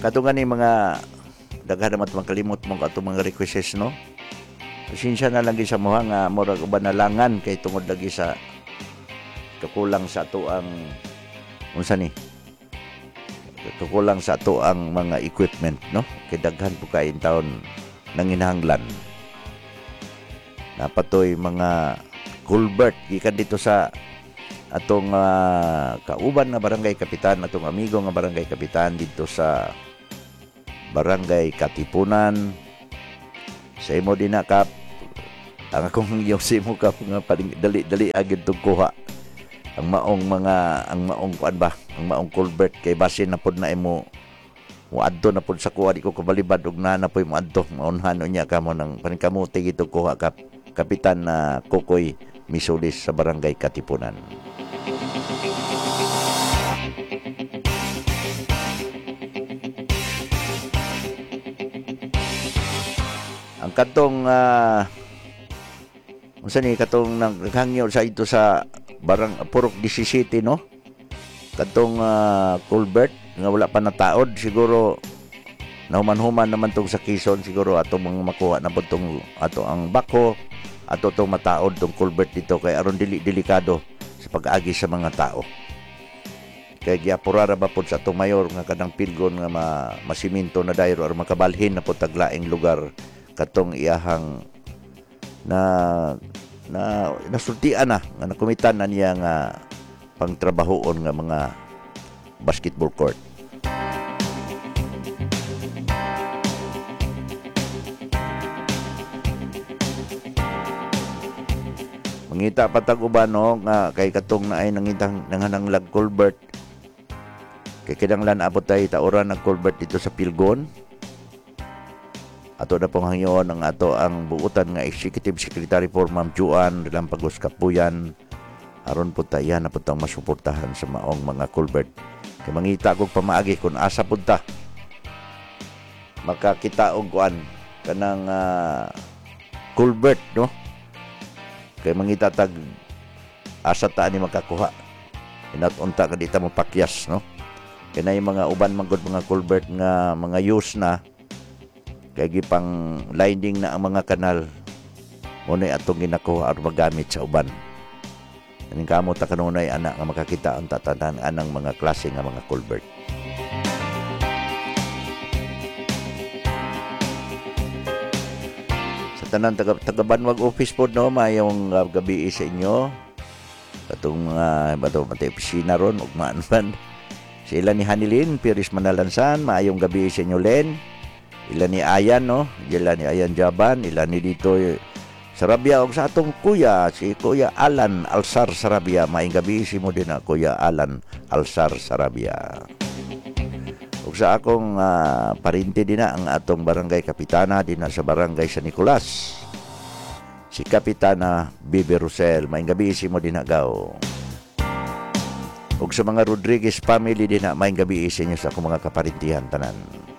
Katungan ni mga daghan naman makalimot mo katong mga requests no. Pasensya na lagi sa moha nga murag uban nalangan kay tungod lagi sa kakulang sa ato ang unsa ni? Kakulang sa ato ang mga equipment no. Kay daghan po kay taon nanginahanglan. Napatoy mga culvert gikan dito sa atong kauban nga barangay kapitan, atong amigo nga barangay kapitan dito sa barangay Katipunan. Sa imo din na kap ang akong yung sa imo kap nga dali agad tong kuha ang maong kuan ba, ang maong culvert kay basin na pod na imo muadto na pod sa kuha di ko kabalibad og na poy muadto maunhan unya kamo nang panikamuti gito kuha kap kapitan na Kokoy Misulis sa barangay Katipunan. Ang katong unsa ni katong naghangyo sa ito sa Purok 17 no. Katong culvert nga wala pa nataod siguro nahuman-human naman tong sa Quezon siguro ato mga makuha na pod tong ato ang bako ato tong mataod tong culvert dito kay aron delikado sa pag-agi sa mga tao. Kay giapurara ba pod sa atong mayor nga kanang pilgon nga masiminto na dayro aron makabalhin na pod taglaing lugar katong iyahang nasultian na nga nakumitan na niya nga pangtrabahoon nga mga basketball court. Mangita patag uban no nga kay katong naay nangitang nangananglag culvert kay kinahanglan abot tay tauran ng culvert dito sa Pilgon. Ato na pong hangyon ang ato ang buutan nga Executive Secretary for Ma'am Juan Relampagos Kapuyan aron po tayo na po tang masuportahan sa maong mga culvert. Kay mangita kog pamaagi kung asa po ta makakita og kuan kanang culvert no. Kay mangita tag asa ta ni makakuha. Inatunta ka dita mo pakyas no. Kay na yung mga uban manggod mga culvert nga mga use na kay gipang lining na ang mga kanal mo na atong ginakuha aron magamit sa uban. Kaning kamo ta kanunay ana nga makakita ang tatanan anang mga klase nga mga culvert. Sa tanan taga-Banwag office pod no mayong gabi sa inyo. Katong bato pati opisina ron ug man sila ni Hanilin Piris Manalansan maayong gabi sa inyo Len. Ilan ni Ayan no, ilan ni Ayan Jaban, ilan ni dito Sarabia og sa atong kuya si Kuya Alan Alsar Sarabia. Maayong gabi si mo din na Kuya Alan Alsar Sarabia. Ug sa akong parinti din na ang atong barangay kapitana din na sa barangay San Nicolas. Si Kapitana Bibi Rosel, maayong gabi si mo din na gaw. Ug sa mga Rodriguez family din na maayong gabi sa inyo sa akong mga kaparintihan tanan.